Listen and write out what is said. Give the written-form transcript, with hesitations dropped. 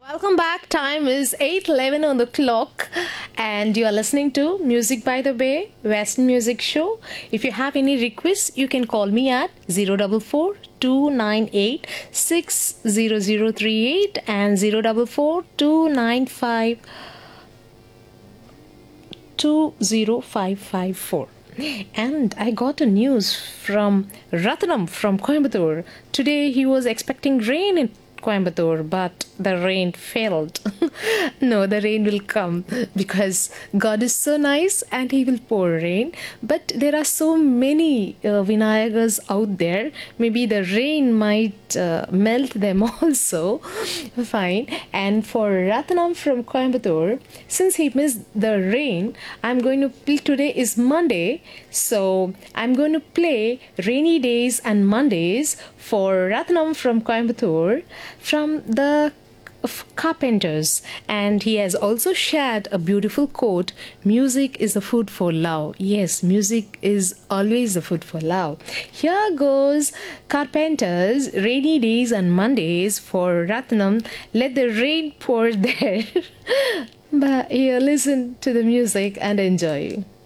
Welcome back. Time is 8:11 on the clock, and you are listening to Music by the Bay, Western Music Show. If you have any requests, you can call me at 044 298 60038 and 044 295 20554. And I got a news from Ratnam from Coimbatore. Today he was expecting rain in Coimbatore, but the rain failed. No, the rain will come because God is so nice and He will pour rain. But there are so many Vinayagas out there. Maybe the rain might melt them also. Fine. And for Ratnam from Coimbatore, since he missed the rain, I'm going to play. Today is Monday, so I'm going to play Rainy Days and Mondays for Ratnam from Coimbatore from the Carpenters. And he has also shared a beautiful quote: music is the food for love. Yes, music is always the food for love. Here goes Carpenters, Rainy Days and Mondays for Ratnam. Let the rain pour there. But here, listen to the music and enjoy.